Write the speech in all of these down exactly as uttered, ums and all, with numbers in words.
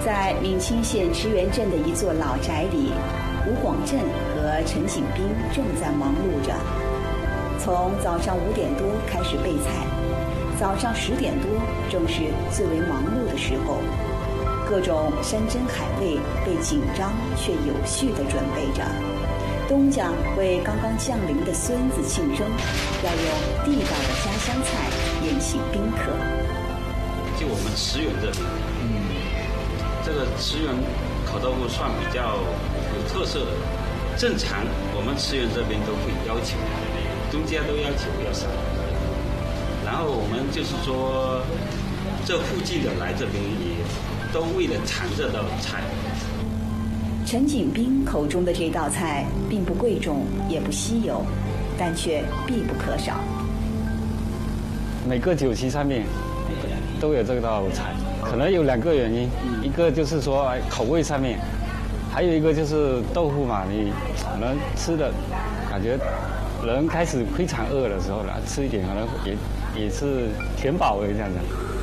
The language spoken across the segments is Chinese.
在闽清县池源镇的一座老宅里，吴广振和陈景斌正在忙碌着。从早上五点多开始备菜，早上十点多正是最为忙碌的时候。各种山珍海味被紧张却有序地准备着。东家为刚刚降临的孙子庆生，要用地道的家乡菜宴请宾客。 就我们池源这边，嗯，这个池源烤豆腐算比较有特色的。正常我们池源这边都会要求，东家都要求要上。然后我们就是说，这附近的来这边也都为了尝这道菜。 陈景斌口中的这道菜并不贵重，也不稀有，但却必不可少。 每个酒席上面都有这道菜，可能有两个原因，一个就是说口味上面，还有一个就是豆腐嘛，你可能吃的感觉人开始非常饿的时候呢，吃一点可能也也是填饱了这样子。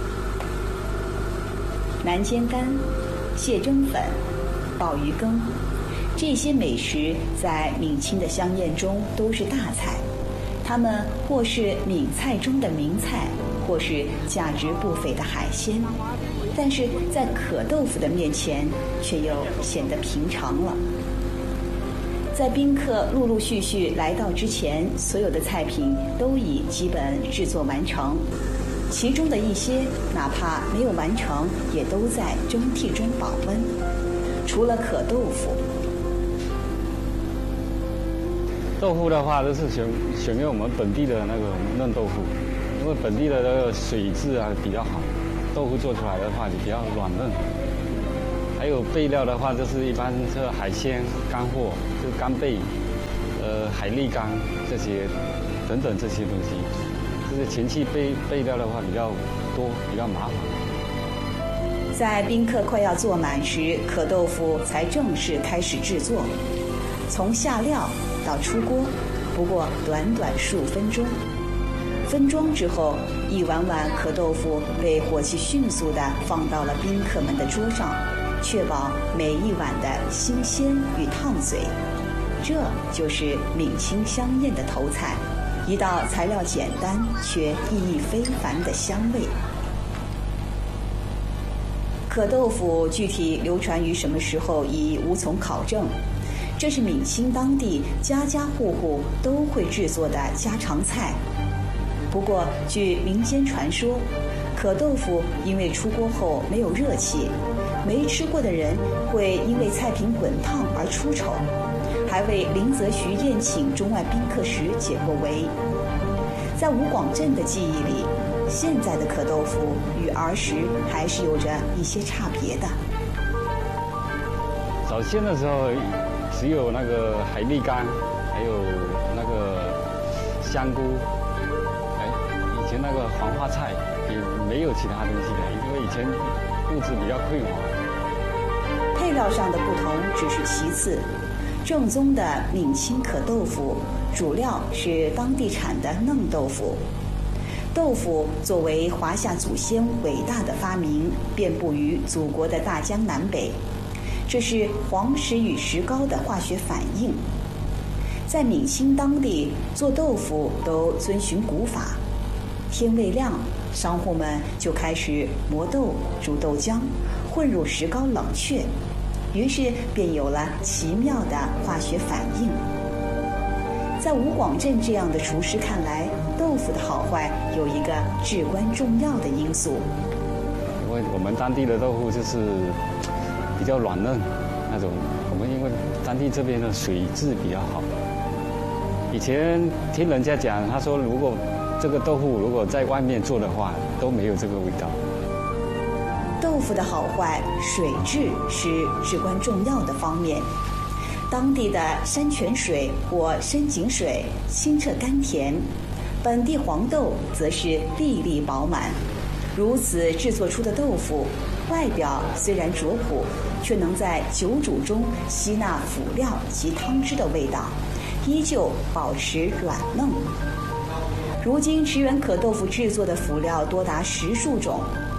南煎干、蟹蒸粉、鲍鱼羹，这些美食在闽清的乡宴中都是大菜。它们或是闽菜中的名菜，或是价值不菲的海鲜，但是在可豆腐的面前，却又显得平常了。在宾客陆陆续续来到之前，所有的菜品都已基本制作完成。其中的一些哪怕没有完成，也都在蒸屉中保温。除了可豆腐， 豆腐的话都是选选用我们本地的那个嫩豆腐，因为本地的那个水质啊比较好，豆腐做出来的话就比较软嫩。还有备料的话，就是一般是海鲜干货，就是干贝、呃海蛎干这些等等这些东西。就是前期备备料的话比较多，比较麻烦。 在宾客快要坐满时，可豆腐才正式开始制作。从下料到出锅，不过短短数分钟。分装之后，一碗碗可豆腐被火气迅速地放到了宾客们的桌上，确保每一碗的新鲜与烫嘴。这就是闽清乡宴的头菜。一道材料简单却意义非凡的香味。可豆腐具体流传于什么时候已无从考证，这是闽清当地家家户户都会制作的家常菜。不过据民间传说，可豆腐因为出锅后没有热气，没吃过的人会因为菜品滚烫而出丑，还为林则徐宴请中外宾客时解过围。在吴广振的记忆里，现在的可豆腐与儿时还是有着一些差别的。 早先的时候只有那个海蛎干，还有那个香菇，哎，以前那个黄花菜也没有其他东西的，因为以前物质比较匮乏。 配料上的不同只是其次。正宗的闽清可豆腐主料是当地产的嫩豆腐。豆腐作为华夏祖先伟大的发明，遍布于祖国的大江南北，这是黄石与石膏的化学反应。在闽清当地做豆腐都遵循古法，天未亮，商户们就开始磨豆、煮豆浆，混入石膏冷却，于是便有了奇妙的化学反应。在吴广振这样的厨师看来，豆腐的好坏有一个至关重要的因素。 因为我们当地的豆腐就是比较软嫩那种，我们因为当地这边的水质比较好。以前听人家讲，他说如果这个豆腐如果在外面做的话，都没有这个味道。 豆腐的好坏，水质是至关重要的方面。当地的山泉水或深井水清澈甘甜，本地黄豆则是粒粒饱满。如此制作出的豆腐，外表虽然拙朴，却能在久煮中吸纳辅料及汤汁的味道，依旧保持软嫩。如今池源可豆腐制作的辅料多达十数种，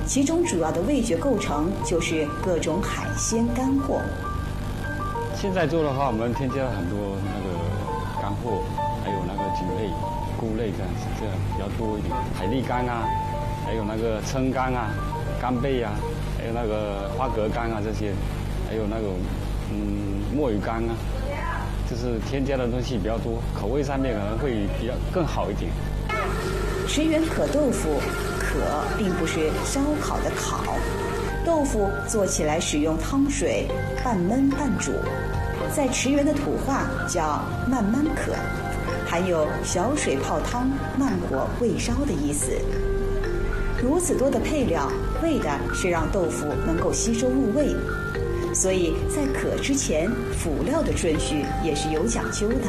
其中主要的味觉构成就是各种海鲜干货。 现在做的话，我们添加了很多那个干货，还有那个菌类、菇类这样子，这样比较多一点。海蛎干啊，还有那个蛏干啊、干贝啊，还有那个花蛤干啊这些，还有那种嗯墨鱼干啊，就是添加的东西比较多，口味上面可能会比较更好一点。 池源可豆腐，可并不是烧烤的烤，豆腐做起来使用汤水半焖半煮，在池源的土话叫慢慢可，含有小水泡汤、慢火煨烧的意思。如此多的配料，为的是让豆腐能够吸收入味，所以在可之前，辅料的顺序也是有讲究的。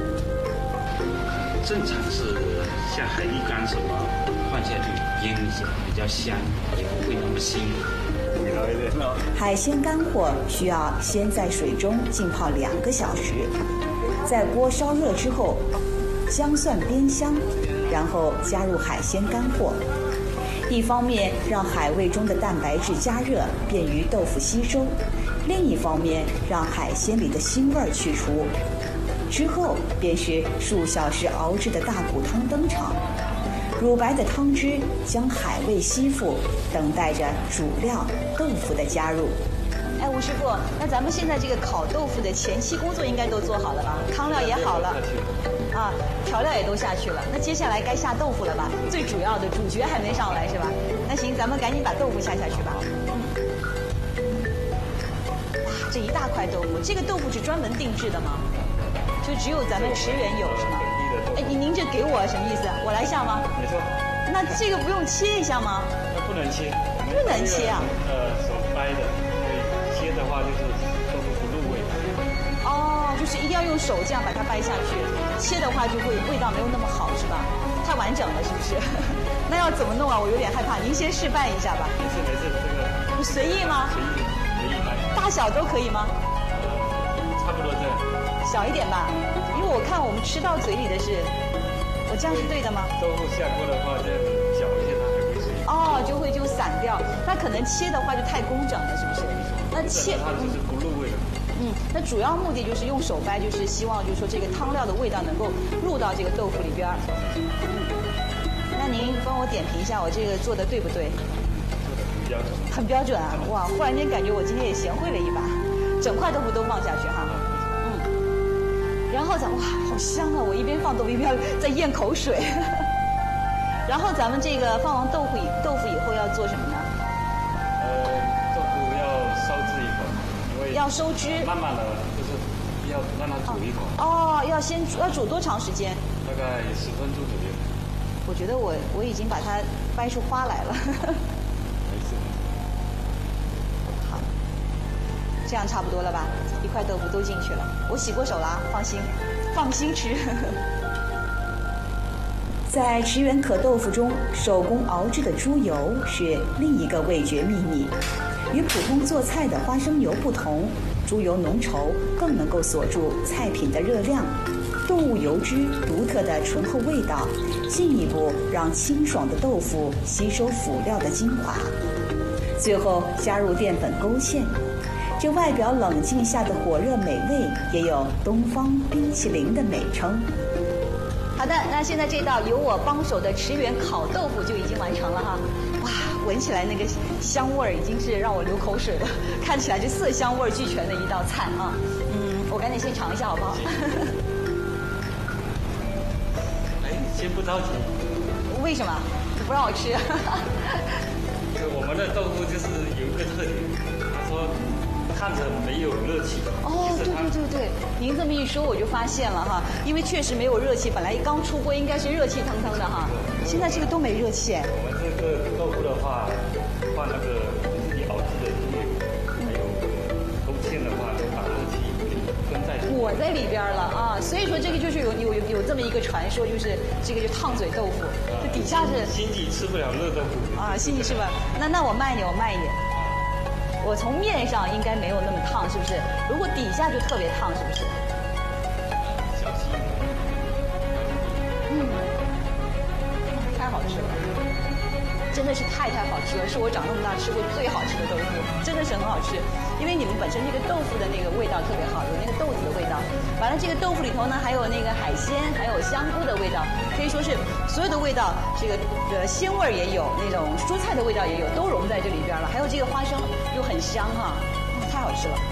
正常是像海蛎干什么放下去腌一下，比较香，也不会那么腥。 海鲜干货需要先在水中浸泡两个小时，在锅烧热之后，姜蒜煸香，然后加入海鲜干货。一方面让海味中的蛋白质加热，便于豆腐吸收；另一方面让海鲜里的腥味去除。之后便是数小时熬制的大骨汤登场，乳白的汤汁将海味吸附，等待着主料豆腐的加入。 哎，吴师傅，那咱们现在这个烤豆腐的前期工作应该都做好了吧？汤料也好了，啊，调料也都下去了。那接下来该下豆腐了吧？最主要的主角还没上来是吧？那行，咱们赶紧把豆腐下下去吧。嗯。哇，这一大块豆腐，这个豆腐是专门定制的吗？就只有咱们池源有是吗？哎，您您这给我什么意思？我来下吗？ 没错。 那这个不用切一下吗？ 那不能切。 不能切啊？ 呃，手掰的，因为切的话就是豆腐不入味。 哦，就是一定要用手这样把它掰下去，切的话就会味道没有那么好，是吧？太完整了，是不是？那要怎么弄啊？我有点害怕，您先示范一下吧。 没事没事，这个。 随意吗？ 随意随意掰。 大小都可以吗？ 呃，差不多这样。 小一点吧，因为我看我们吃到嘴里的是，我这样是对的吗？ 豆腐下锅的话，这样搅一下它还会碎。 哦，就会就散掉。那可能切的话就太工整了，是不是？那切它就是不入味的。 嗯，那主要目的就是用手掰，就是希望就是说这个汤料的味道能够入到这个豆腐里边儿。嗯，那您帮我点评一下，我这个做的对不对？ 做的很标准。 很标准啊！哇，忽然间感觉我今天也贤惠了一把，整块豆腐都放下去哈。然后咱哇，好香啊！我一边放豆腐一边在咽口水。然后咱们这个放完豆腐以豆腐以后要做什么呢？ 呃，豆腐要烧汁一会儿，因为要收汁。 慢慢的就是要让它煮一会儿。 哦，要先煮，要煮多长时间？ 大概十分钟左右。 我觉得我我已经把它掰出花来了。 没事。 好，这样差不多了吧？一块豆腐都进去了，我洗过手了，放心，放心吃。 在池源可豆腐中，手工熬制的猪油是另一个味觉秘密。与普通做菜的花生油不同，猪油浓稠，更能够锁住菜品的热量。动物油脂独特的醇厚味道，进一步让清爽的豆腐吸收辅料的精华。最后加入淀粉勾芡。这外表冷静下的火热美味，也有东方冰淇淋的美称。 好的，那现在这道由我帮手的池源烤豆腐就已经完成了哈。哇，闻起来那个香味儿已经是让我流口水了，看起来这色香味俱全的一道菜啊。嗯，我赶紧先尝一下好不好？ 哎，先不着急。 为什么？不让我吃？ 这我们的豆腐就是有一个特点，他说。看着没有热气。 哦，对对对对，您这么一说我就发现了哈，因为确实没有热气，本来刚出锅应该是热气腾腾的哈，现在这个都没热气。 我们这个豆腐的话，放那个自己熬制的猪油，还有勾芡的话，都把热气跟在裹在里边了啊，所以说这个就是有有有有这么一个传说，就是这个就烫嘴豆腐，这底下是心急吃不了热豆腐啊，心急吃不了。那那我慢一点，我慢一点。我从面上应该没有那么烫，是不是？如果底下就特别烫，是不是？ 小心。 嗯，太好吃了。 真的是太太好吃了，是我长这么大吃过最好吃的豆腐，真的是很好吃。因为你们本身这个豆腐的那个味道特别好，有那个豆子的味道。完了，这个豆腐里头呢还有那个海鲜，还有香菇的味道，可以说是所有的味道，这个呃鲜味儿也有，那种蔬菜的味道也有，都融在这里边了。还有这个花生又很香哈、嗯，太好吃了。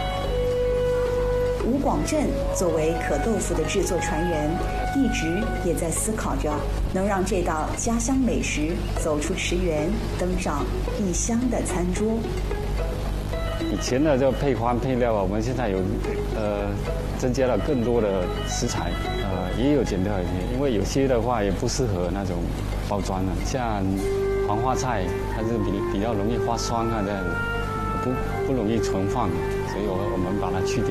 吴广振作为可豆腐的制作传人，一直也在思考着能让这道家乡美食走出池园，登上异乡的餐桌。 以前的这个配方配料啊，我们现在有呃增加了更多的食材，呃也有减掉一些，因为有些的话也不适合那种包装的，像黄花菜它是比比较容易发酸啊这样的，不不容易存放，所以我我们把它去掉。